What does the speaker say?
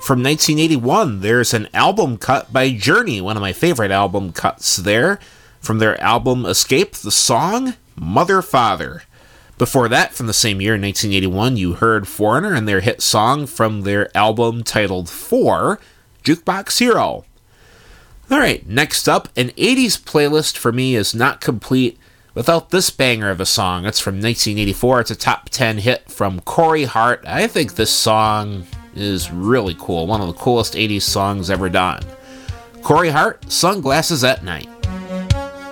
From 1981, there's an album cut by Journey, one of my favorite album cuts there. From their album Escape, the song Mother Father. Before that, from the same year, 1981, you heard Foreigner and their hit song from their album titled 4, Jukebox Hero. Alright, next up, an 80s playlist for me is not complete without this banger of a song. It's from 1984. It's a top 10 hit from Corey Hart. I think this song is really cool. One of the coolest 80s songs ever done. Corey Hart, Sunglasses at Night.